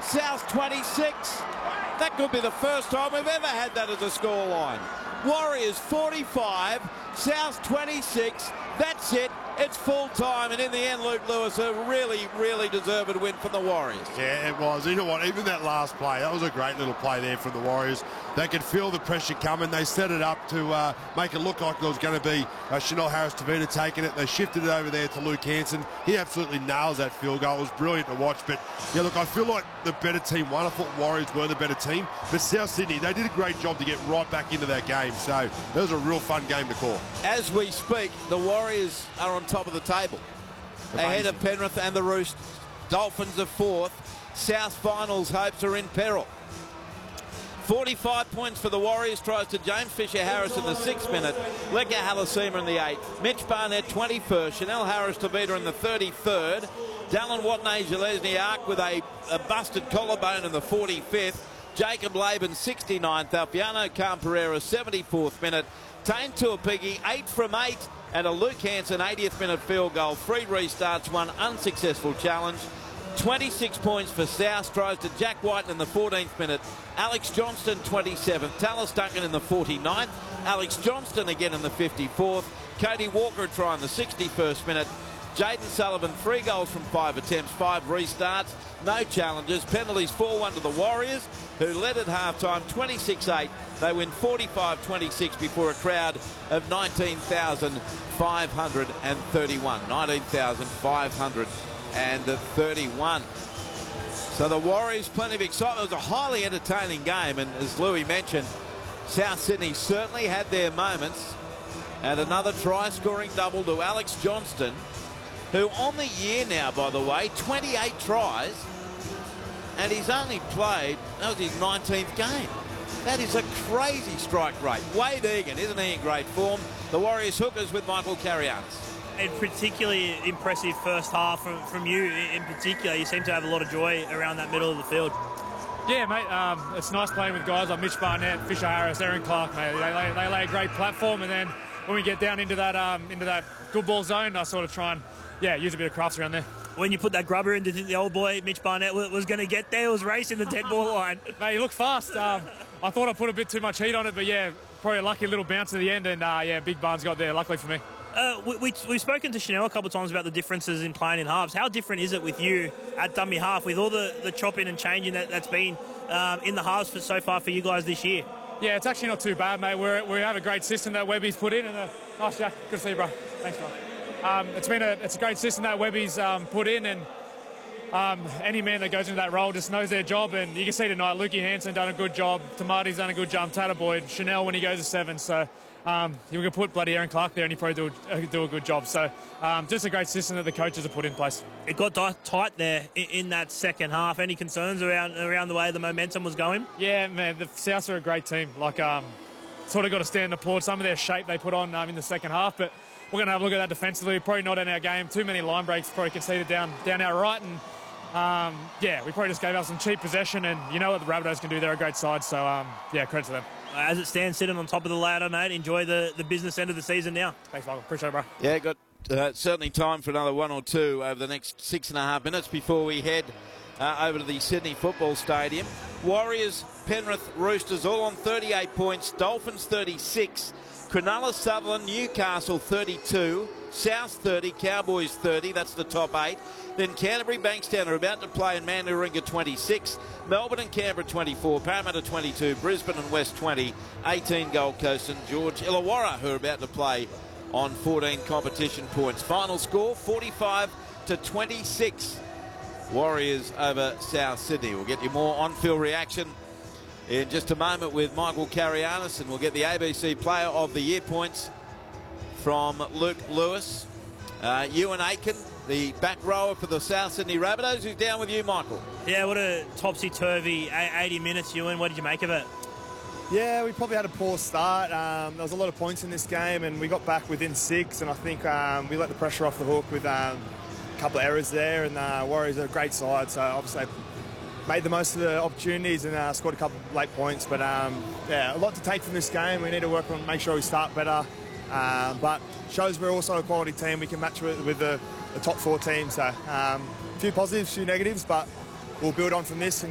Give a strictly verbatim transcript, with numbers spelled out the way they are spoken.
South twenty-six. That could be the first time we've ever had that as a scoreline. Warriors forty-five, South twenty-six. That's it. It's full time, and in the end, Luke Lewis, a really, really deserved win from the Warriors. Yeah, it was. You know what? Even that last play, that was a great little play there from the Warriors. They could feel the pressure coming. They set it up to uh, make it look like there was going to be uh, Chanel Harris-Tavita taking it. They shifted it over there to Luke Hanson. He absolutely nails that field goal. It was brilliant to watch. But, yeah, look, I feel like the better team won. I thought Warriors were the better team. But South Sydney, they did a great job to get right back into that game. So it was a real fun game to call. As we speak, the Warriors are on top of the table. Amazing. Ahead of Penrith and the Roosters. Dolphins are fourth. South Finals hopes are in peril. forty-five points for the Warriors, tries to James Fisher-Harris in the sixth minute. Leka Halasima in the eighth. Mitch Barnett twenty-first. Chanel Harris-Tavita in the thirty-third. Dallin Watney-Zelezniak with a, a busted collarbone in the forty-fifth. Jacob Laban sixty-ninth. Alfiano Camperera seventy-fourth minute. Tane Tuapigi eight from eight. And a Luke Hanson eightieth minute field goal. Three restarts, one unsuccessful challenge. twenty-six points for South. Tries to Jack Whiten in the fourteenth minute. Alex Johnston twenty-seventh. Tallis Duncan in the forty-ninth. Alex Johnston again in the fifty-fourth. Cody Walker try in the sixty-first minute. Jaden Sullivan, three goals from five attempts, five restarts, no challenges. Penalties four one to the Warriors, who led at half-time twenty-six eight. They win forty-five twenty-six before a crowd of nineteen thousand five hundred thirty-one. nineteen thousand five hundred thirty-one. So the Warriors, plenty of excitement. It was a highly entertaining game, and as Louis mentioned, South Sydney certainly had their moments. And another try-scoring double to Alex Johnston, who on the year now, by the way, twenty-eight tries, and he's only played, that was his nineteenth game. That is a crazy strike rate. Wade Egan, isn't he in great form? The Warriors hookers with Michael Carianis. A particularly impressive first half from, from you in particular. You seem to have a lot of joy around that middle of the field. Yeah, mate, um, it's nice playing with guys like Mitch Barnett, Fisher Harris, Aaron Clark, mate. They lay, they lay a great platform, and then when we get down into that um, into that good ball zone, I sort of try and, yeah, use a bit of crafts around there. When you put that grubber in, did you think the old boy, Mitch Barnett, was going to get there? It was racing the dead ball line. Mate, he looked fast. Um, I thought I put a bit too much heat on it, but, yeah, probably a lucky little bounce at the end, and, uh, yeah, Big Barnes got there, luckily for me. Uh, we, we, we've spoken to Chanel a couple of times about the differences in playing in halves. How different is it with you at dummy half, with all the, the chopping and changing that, that's been um, in the halves for, so far for you guys this year? Yeah, it's actually not too bad, mate. We're, we have a great system that Webby's put in. And the, nice, Jack. Good to see you, bro. Thanks, bro. Um, it's been a it's a great system that Webby's um, put in, and um, any man that goes into that role just knows their job. And you can see tonight, Lukey Hanson done a good job. Tamati's done a good job. Tata Boyd, Chanel when he goes to seven. So um, you can put bloody Aaron Clark there, and he probably do a, do a good job. So um, just a great system that the coaches have put in place. It got tight there in, in that second half. Any concerns around around the way the momentum was going? Yeah, man, the Souths are a great team. Like, um, sort of got to stand and applaud some of their shape they put on um, in the second half, but we're going to have a look at that defensively. Probably not in our game. Too many line breaks, probably conceded down down our right, and um, yeah, we probably just gave up some cheap possession, and you know what the Rabbitohs can do. They're a great side, so um, yeah, credit to them. As it stands, sitting on top of the ladder, mate, enjoy the, the business end of the season now. Thanks, Michael. Appreciate it, bro. Yeah, got uh, certainly time for another one or two over the next six and a half minutes before we head uh, over to the Sydney Football Stadium. Warriors, Penrith, Roosters all on thirty-eight points. Dolphins thirty-six. Cronulla, Sutherland, Newcastle thirty-two. South thirty, Cowboys thirty. That's the top eight. Then Canterbury, Bankstown are about to play, in Mandaringa twenty-six. Melbourne and Canberra twenty-four. Parramatta twenty-two. Brisbane and West twenty. eighteen Gold Coast and George Illawarra, who are about to play on fourteen competition points. Final score forty-five to twenty-six. Warriors over South Sydney. We'll get you more on-field reaction in just a moment with Michael Carianis, and we'll get the A B C Player of the Year points from Luke Lewis. Uh, Ewan Aitken, the back rower for the South Sydney Rabbitohs, who's down with you, Michael. Yeah, what a topsy-turvy eighty minutes, Ewan. What did you make of it? Yeah, we probably had a poor start. Um, there was a lot of points in this game, and we got back within six, and I think um, we let the pressure off the hook with um, a couple of errors there, and uh, Warriors are a great side, so obviously made the most of the opportunities and uh, scored a couple of late points. But um, yeah, a lot to take from this game. We need to work on, make sure we start better. Uh, but shows we're also a quality team. We can match with, with the, the top four teams. So um, a few positives, a few negatives, but we'll build on from this and